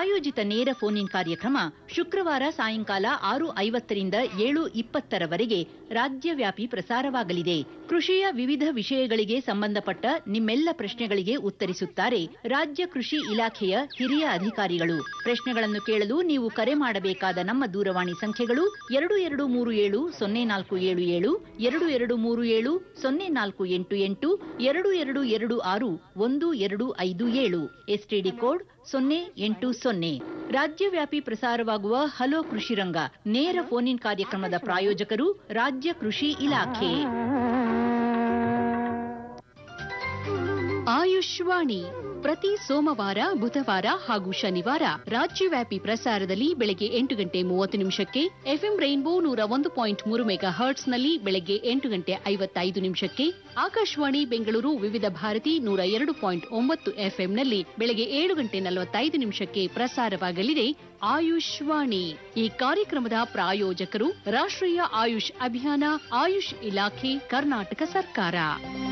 ಪ್ರಾಯೋಜಿತ ನೇರ phone in ಕಾರ್ಯಕ್ರಮ ಶುಕ್ರವಾರ ಸಾಯಂಕಾಲ 6:50ರಿಂದ 7:20ರವರೆಗೆ ರಾಜ್ಯವ್ಯಾಪಿ ಪ್ರಸಾರವಾಗಲಿದೆ. ಕೃಷಿಯ ವಿವಿಧ ವಿಷಯಗಳಿಗೆ ಸಂಬಂಧಪಟ್ಟ ನಿಮ್ಮೆಲ್ಲ ಪ್ರಶ್ನೆಗಳಿಗೆ ಉತ್ತರಿಸುತ್ತಾರೆ ರಾಜ್ಯ ಕೃಷಿ ಇಲಾಖೆಯ ಹಿರಿಯ ಅಧಿಕಾರಿಗಳು. ಪ್ರಶ್ನೆಗಳನ್ನು ಕೇಳಲು ನೀವು ಕರೆ ಮಾಡಬೇಕಾದ ನಮ್ಮ ದೂರವಾಣಿ ಸಂಖ್ಯೆಗಳು 2237-0477, 2237-0488, 2226-1257, ಎಸ್ಟಿಡಿ ಕೋಡ್ 080. ರಾಜ್ಯವ್ಯಾಪಿ ಪ್ರಸಾರವಾಗುವ ಹಲೋ ಕೃಷಿ ರಂಗ ನೇರ ಫೋನ್ ಇನ್ ಕಾರ್ಯಕ್ರಮದ ಪ್ರಾಯೋಜಕರು ರಾಜ್ಯ ಕೃಷಿ ಇಲಾಖೆ. ಆಯುಷ್ವಾಣಿ ಪ್ರತಿ ಸೋಮವಾರ, ಬುಧವಾರ ಹಾಗೂ ಶನಿವಾರ ರಾಜ್ಯವ್ಯಾಪಿ ಪ್ರಸಾರದಲ್ಲಿ ಬೆಳಗ್ಗೆ 8:30 ಎಫ್ಎಂ ರೈನ್ಬೋ 101.3 ಮೆಗಾ ಹರ್ಟ್ಸ್ನಲ್ಲಿ ಬೆಳಗ್ಗೆ 8:55 ಆಕಾಶವಾಣಿ ಬೆಂಗಳೂರು ವಿವಿಧ ಭಾರತಿ 102.9 ಎಫ್ಎಂನಲ್ಲಿ ಬೆಳಗ್ಗೆ 7:45 ಪ್ರಸಾರವಾಗಲಿದೆ ಆಯುಷ್ವಾಣಿ. ಈ ಕಾರ್ಯಕ್ರಮದ ಪ್ರಾಯೋಜಕರು ರಾಷ್ಟ್ರೀಯ ಆಯುಷ್ ಅಭಿಯಾನ, ಆಯುಷ್ ಇಲಾಖೆ, ಕರ್ನಾಟಕ ಸರ್ಕಾರ.